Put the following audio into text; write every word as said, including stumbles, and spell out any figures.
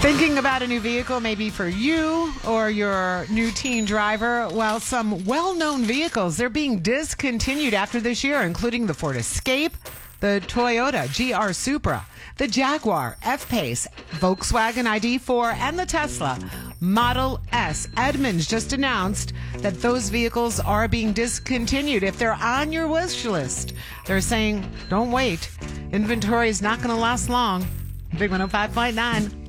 Thinking about a new vehicle, maybe for you or your new teen driver? Well, some well-known vehicles, they're being discontinued after this year, including the Ford Escape, the Toyota G R Supra, the Jaguar F-Pace, Volkswagen I D four, and the Tesla Model S. Edmunds just announced that those vehicles are being discontinued. If they're on your wish list, they're saying, don't wait. Inventory is not going to last long. Big one oh five point nine.